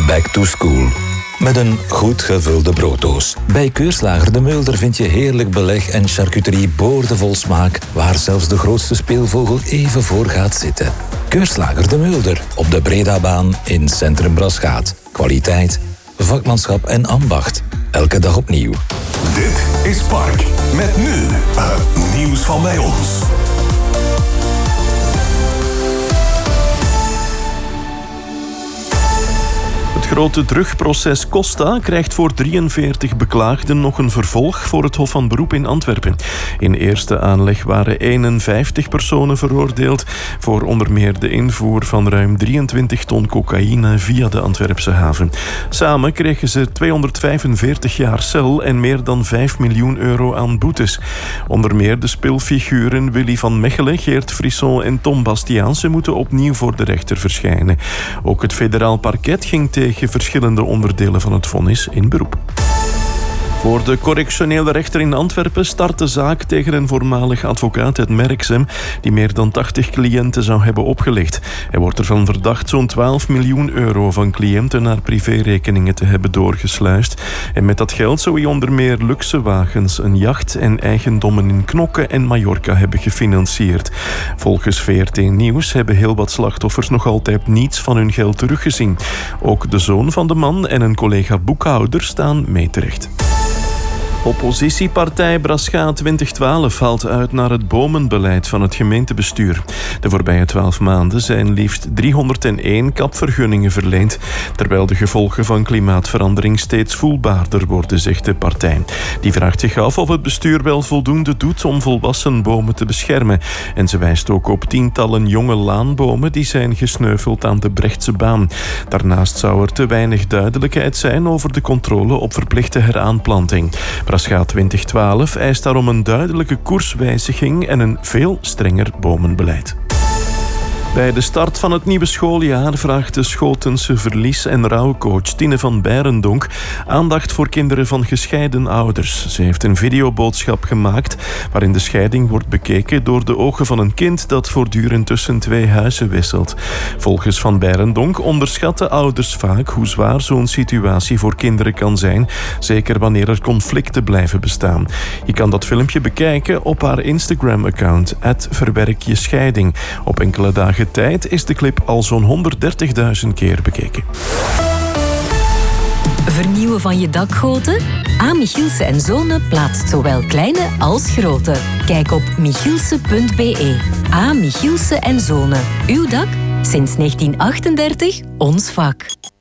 Back to school. Met een goed gevulde brooddoos. Bij Keurslager de Mulder vind je heerlijk beleg en charcuterie boordevol smaak, waar zelfs de grootste speelvogel even voor gaat zitten. Keurslager de Mulder, op de Bredabaan in Centrum Braschaat. Kwaliteit, vakmanschap en ambacht. Elke dag opnieuw. Dit is Park. Met nu het nieuws van bij ons. Het grote drugproces Costa krijgt voor 43 beklaagden nog een vervolg voor het Hof van Beroep in Antwerpen. In eerste aanleg waren 51 personen veroordeeld voor onder meer de invoer van ruim 23 ton cocaïne via de Antwerpse haven. Samen kregen ze 245 jaar cel en meer dan 5 miljoen euro aan boetes. Onder meer de speelfiguren Willy van Mechelen, Geert Frisson en Tom Bastiaanse moeten opnieuw voor de rechter verschijnen. Ook het federaal parket ging tegen verschillende onderdelen van het vonnis in beroep. Voor de correctionele rechter in Antwerpen start de zaak tegen een voormalig advocaat uit Merksem die meer dan 80 cliënten zou hebben opgelicht. Hij wordt ervan verdacht zo'n 12 miljoen euro van cliënten naar privérekeningen te hebben doorgesluist. En met dat geld zou hij onder meer luxe wagens, een jacht en eigendommen in Knokke en Mallorca hebben gefinancierd. Volgens VRT Nieuws hebben heel wat slachtoffers nog altijd niets van hun geld teruggezien. Ook de zoon van de man en een collega boekhouder staan mee terecht. Oppositiepartij Braschaat 2012 haalt uit naar het bomenbeleid van het gemeentebestuur. De voorbije 12 maanden zijn liefst 301 kapvergunningen verleend, terwijl de gevolgen van klimaatverandering steeds voelbaarder worden, zegt de partij. Die vraagt zich af of het bestuur wel voldoende doet om volwassen bomen te beschermen. En ze wijst ook op tientallen jonge laanbomen die zijn gesneuveld aan de Brechtse baan. Daarnaast zou er te weinig duidelijkheid zijn over de controle op verplichte heraanplanting. Braschaat 2012 eist daarom een duidelijke koerswijziging en een veel strenger bomenbeleid. Bij de start van het nieuwe schooljaar vraagt de Schotense verlies- en rouwcoach Tine van Beirendonck aandacht voor kinderen van gescheiden ouders. Ze heeft een videoboodschap gemaakt waarin de scheiding wordt bekeken door de ogen van een kind dat voortdurend tussen twee huizen wisselt. Volgens Van Beirendonck onderschatten ouders vaak hoe zwaar zo'n situatie voor kinderen kan zijn, zeker wanneer er conflicten blijven bestaan. Je kan dat filmpje bekijken op haar Instagram-account @verwerkjescheiding. Op enkele dagen tijd is de clip al zo'n 130.000 keer bekeken. Vernieuwen van je dakgoten? A. Michielse & Zonen plaatst zowel kleine als grote. Kijk op michielse.be. A. Michielse & Zonen. Uw dak? Sinds 1938 ons vak.